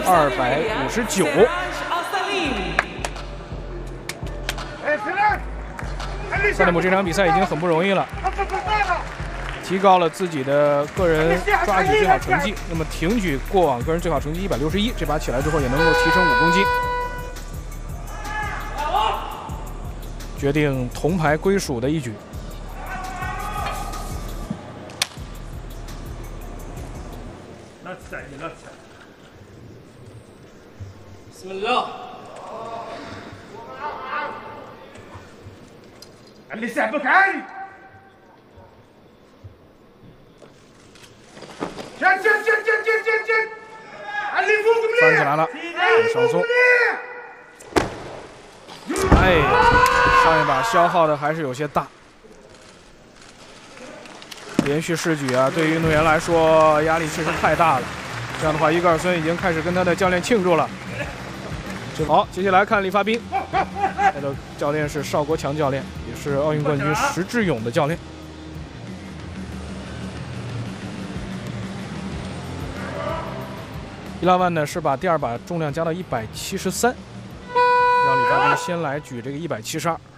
259。萨利姆这场比赛已经很不容易了，提高了自己的个人抓举最好成绩。那么挺举过往个人最好成绩161，这把起来之后也能够提升5公斤，决定铜牌归属的一举。 بسم الله اللي سحبك عالي جد جد جد جد جد جد جد اللي فوق مليح 翻起来了，上松。哎，上一把消耗的还是有些大，连续试举啊，对于运动员来说压力确实太大了。这样的话，伊戈尔森已经开始跟他的教练庆祝了。好，接下来看李发彬，他的教练是邵国强教练，也是奥运冠军石智勇的教练。伊拉万呢是把第2把重量加到173，让李发彬先来举这个172。